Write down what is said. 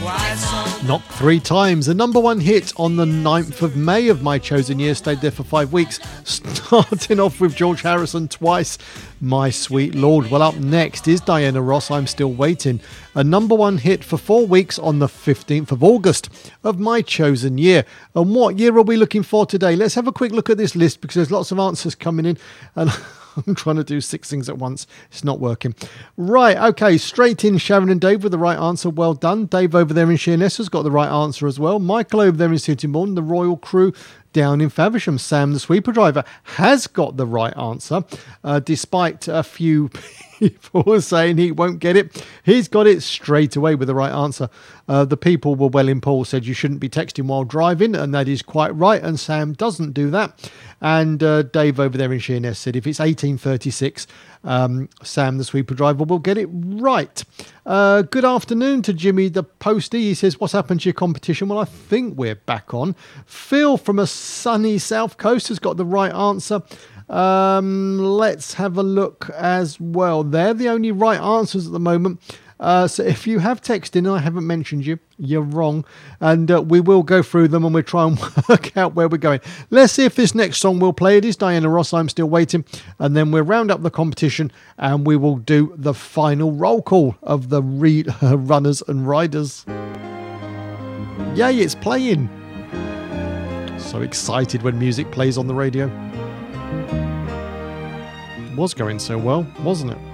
Knocked 3 times. The number 1 hit on the 9th of May of My Chosen Year. Stayed there for 5 weeks. Starting off with George Harrison twice. My Sweet Lord. Well, up next is Diana Ross. I'm Still Waiting. A number 1 hit for 4 weeks on the 15th of August of My Chosen Year. And what year are we looking for today? Let's have a quick look at this list because there's lots of answers coming in. And I'm trying to do 6 things at once. It's not working. Right, okay, straight in Sharon and Dave with the right answer. Well done. Dave over there in Sheerness has got the right answer as well. Michael over there in Sittingbourne, the Royal Crew down in Faversham. Sam, the sweeper driver, has got the right answer, despite a few people saying he won't get it. He's got it straight away with the right answer. The people were well in Paul said you shouldn't be texting while driving, and that is quite right, and Sam doesn't do that. And Dave over there in Sheerness said if it's 1836, Sam the sweeper driver will get it right. Good afternoon to Jimmy the postie. He says, what's happened to your competition? Well, I think we're back on. Phil from a sunny south coast has got the right answer. Let's have a look as well. They're the only right answers at the moment. So if you have texted in and I haven't mentioned you, you're wrong. And we will go through them and we'll try and work out where we're going. Let's see if this next song we'll play. It is Diana Ross, I'm Still Waiting. And then we'll round up the competition and we will do the final roll call of the runners and riders. Yay, it's playing. So excited when music plays on the radio. It was going so well, wasn't it?